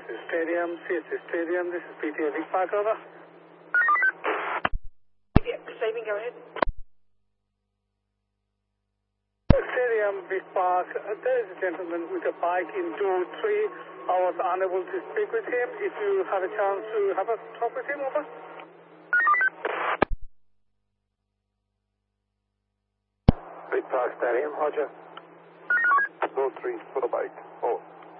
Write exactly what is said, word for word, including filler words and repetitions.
S S Stadium, C S S Stadium. This is P T A Vic Park, over. Yeah, Stephen, go ahead. Stadium, Vic Park. Uh, there is a gentleman with a bike in two three. I was unable to speak with him. If you have a chance to have a talk with him, over. Vic Park Stadium, Roger. two three for the bike. Oh.